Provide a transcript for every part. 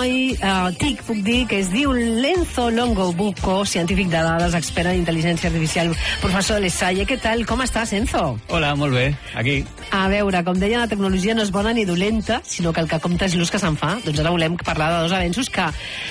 noi TIC, puc dir, que es diu Lenzo Longobucco, científic de dades, expert en intel·ligència artificial, professor de l'ESAIE. Què tal? Com estàs, Enzo? Hola, molt bé, aquí. A veure, com deia, la tecnologia no és bona ni dolenta, sinó que el que compta és l'ús que se'n fa. Doncs ara volem parlar de dos avenços que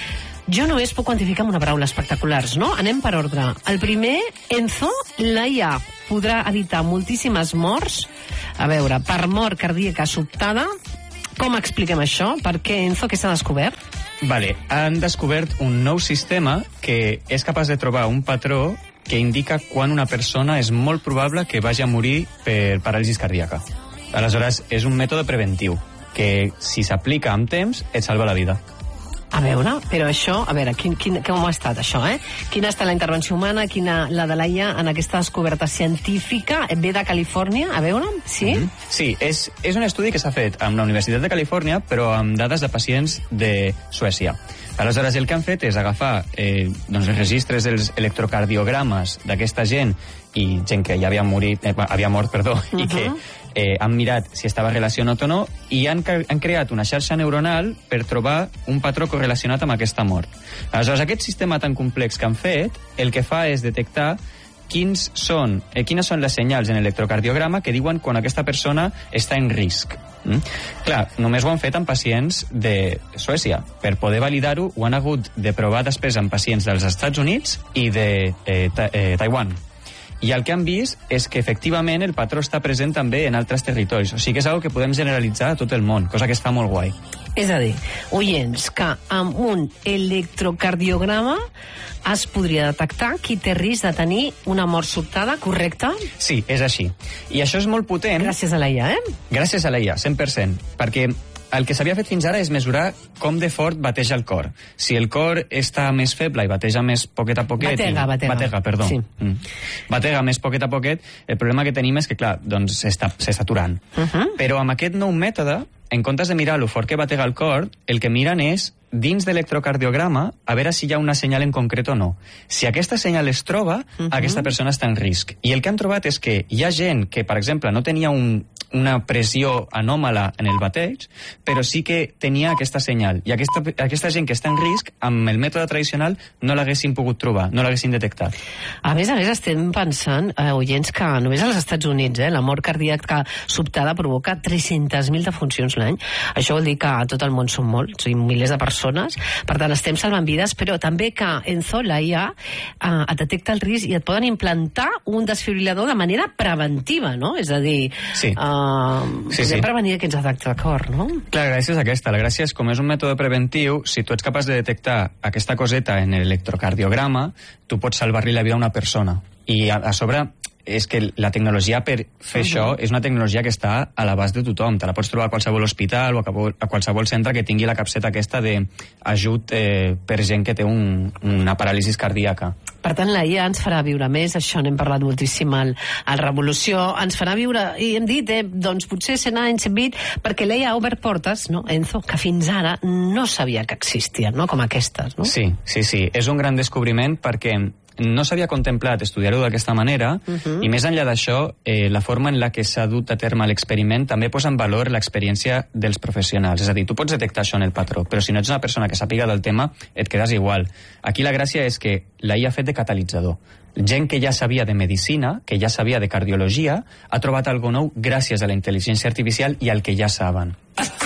jo només puc quantificar amb una paraula: espectaculars, no? Anem per ordre. El primer, Enzo, la IA podrà evitar moltíssimes morts. A veure, per mort cardíaca sobtada. Com expliquem això? Per què, Enzo, què s'ha descobert? Vale, han descobert un nou sistema que és capaç de trobar un patró que indica quan una persona és molt probable que vagi a morir per paràlisi cardíaca. Aleshores, és un mètode preventiu que, si s'aplica amb temps, et salva la vida. A veure, però això, a veure, com ha estat això, Quina ha estat la intervenció humana, quina la de l'AIA en aquesta descoberta científica? Ve de Califòrnia, a veure, sí? Sí, és un estudi que s'ha fet amb la Universitat de Califòrnia, però amb dades de pacients de Suècia. Aleshores, el que han fet és agafar els registres dels electrocardiogrames d'aquesta gent i gent que ja havia mort, i que han mirat si estava relacionat o no, i han creat una xarxa neuronal per trobar un patró correlacionat amb aquesta mort. Aleshores, aquest sistema tan complex que han fet, el que fa és detectar quines són les senyals en l'electrocardiograma que diuen quan aquesta persona està en risc. Clar, només ho han fet amb pacients de Suècia. Per poder validar-ho, ho han hagut de provar després amb pacients dels Estats Units i de Taiwan. I el que han vist és que efectivament el patró està present també en altres territoris. O sigui que és una que podem generalitzar a tot el món, cosa que està molt guai. És a dir, oients, que amb un electrocardiograma es podria detectar qui té risc de tenir una mort sobtada, correcte? Sí, és així. I això és molt potent. Gràcies a l'IA, Gràcies a l'IA, 100%. Perquè el que s'havia fet fins ara és mesurar com de fort bateja el cor. Si el cor està més feble i bateja més poquet a poquet... Batega, perdó. Sí. Batega més poquet a poquet, el problema que tenim és que, clar, doncs s'està aturant. Però amb aquest nou mètode, en comptes de mirar lo fort que batega el cor, el que miren és, dins de l'electrocardiograma, a veure si hi ha una senyal en concret o no. Si aquesta senyal es troba, aquesta persona està en risc. I el que han trobat és que hi ha gent que, per exemple, no tenia una pressió anòmala en el bateig, però sí que tenia aquesta senyal. I aquesta gent que està en risc, amb el mètode tradicional, no l'haguessin pogut trobar, no l'haguessin detectat. A més, estem pensant, oients, que només als Estats Units, la mort cardíaca sobtada provoca 300.000 defuncions l'any. Això vol dir que a tot el món són molts, milers de persones. Per tant, estem salvant vides, però també que Enzo, la IA, et detecta el risc i et poden implantar un desfibrilador de manera preventiva, no? És a dir... Sí. Podem prevenir aquests atacs de cor, no? Clar, la gràcia és aquesta. La gràcia és, com és un mètode preventiu, si tu ets capaç de detectar aquesta coseta en l'electrocardiograma, tu pots salvar-li la vida a una persona. I a sobre, és que la tecnologia per fer això és una tecnologia que està a l'abast de tothom. Te la pots trobar a qualsevol hospital o a qualsevol centre que tingui la capseta aquesta d'ajut per gent que té una paràlisi cardíaca. Per tant, la IA ens farà viure més, això n'hem parlat moltíssim al Revolució, ens farà viure, i hem dit, doncs potser 100 anys, 120, perquè la IA ha obert portes, no, Enzo, que fins ara no sabia que existien, no?, com aquestes, no? Sí, és un gran descobriment perquè no s'havia contemplat estudiar-ho d'aquesta manera, i més enllà d'això, la forma en la que s'ha dut a terme l'experiment també posa en valor l'experiència dels professionals. És a dir, tu pots detectar això en el patró, però si no ets una persona que sàpiga del tema, et quedes igual. Aquí la gràcia és que la IA ha fet de catalitzador. Gent que ja sabia de medicina, que ja sabia de cardiologia, ha trobat algo nou gràcies a la intel·ligència artificial i al que ja saben.